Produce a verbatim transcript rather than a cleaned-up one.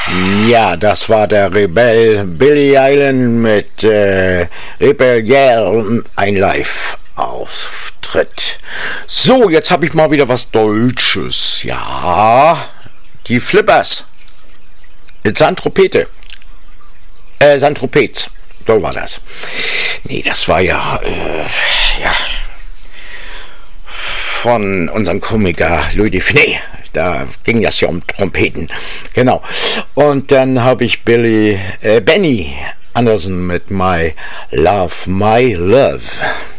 Ja, das war der Rebell Billy Island mit äh, Rebel ein Live-Auftritt. So, jetzt habe ich mal wieder was Deutsches. Ja, die Flippers. Mit Sandtropete. Äh, Sandtropez. So war das. Nee, das war ja, äh, ja, von unserem Komiker Louis de Funès. Da ging das ja um Trompeten. Genau. Und dann habe ich Billy, äh, Benny Anderson mit My Love, My Love.